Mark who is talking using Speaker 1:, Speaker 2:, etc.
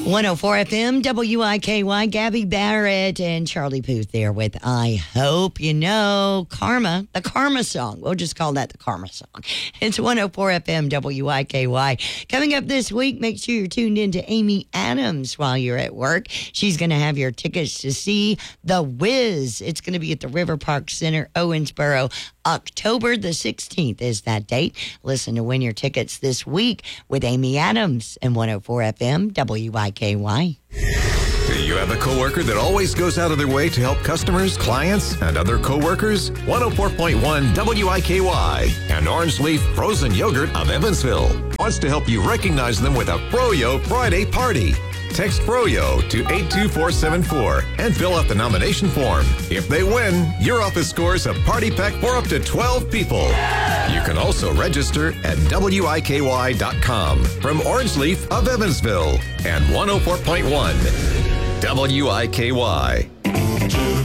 Speaker 1: 104 FM, WIKY, Gabby Barrett and Charlie Puth there with I Hope You Know Karma, the Karma song. We'll just call that the Karma song. It's 104 FM, WIKY. Coming up this week, make sure you're tuned in to Amy Adams while you're at work. She's going to have your tickets to see The Wiz. It's going to be at the River Park Center, Owensboro. October the 16th is that date. Listen to win your tickets this week with Amy Adams and 104 FM, WIKY.
Speaker 2: Do you have a coworker that always goes out of their way to help customers, clients, and other coworkers? 104.1 WIKY and Orange Leaf Frozen Yogurt of Evansville wants to help you recognize them with a Froyo Friday party. Text Froyo to 82474 and fill out the nomination form. If they win, your office scores a party pack for up to 12 people. You can also register at WIKY.com from Orange Leaf of Evansville and 104.1 WIKY.